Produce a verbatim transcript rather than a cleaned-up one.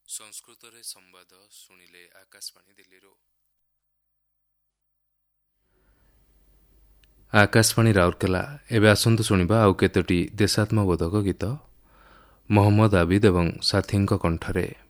ସଂସ୍କୃତରେ ସମ୍ବାଦ ଶୁଣିଲେ ଆକାଶବାଣୀ ଦିଲ୍ଲୀରୁ। ଆକାଶବାଣୀ ରାଉରକେଲା। ଏବେ ଆସନ୍ତୁ ଶୁଣିବା ଆଉ କେତୋଟି ଦେଶାତ୍ମବୋଧକ ଗୀତ ମହମ୍ମଦ ଆବିଦ ଏବଂ ସାଥୀଙ୍କ କଣ୍ଠରେ।